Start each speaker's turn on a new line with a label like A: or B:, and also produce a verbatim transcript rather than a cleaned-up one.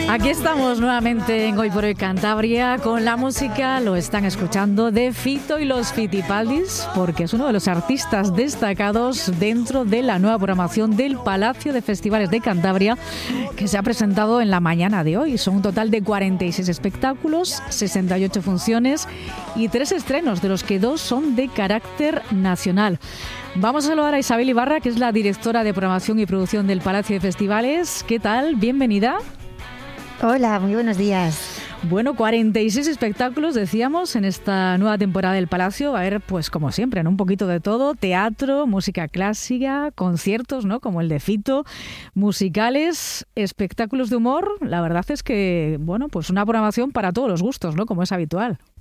A: Aquí estamos nuevamente en Hoy por Hoy Cantabria con la música, lo están escuchando, de Fito y los Fitipaldis, porque es uno de los artistas destacados dentro de la nueva programación del Palacio de Festivales de Cantabria que se ha presentado en la mañana de hoy. Son un total de cuarenta y seis espectáculos, sesenta y ocho funciones y tres estrenos, de los que dos son de carácter nacional. Vamos a saludar a Isabel Ibarra, que es la directora de programación y producción del Palacio de Festivales. ¿Qué tal? Bienvenida.
B: Hola, muy buenos días.
A: Bueno, cuarenta y seis espectáculos, decíamos, en esta nueva temporada del Palacio. Va a haber, pues como siempre, ¿no? Un poquito de todo: teatro, música clásica, conciertos, ¿no? Como el de Fito, musicales, espectáculos de humor. La verdad es que, bueno, pues una programación para todos los gustos, ¿no? Como es habitual.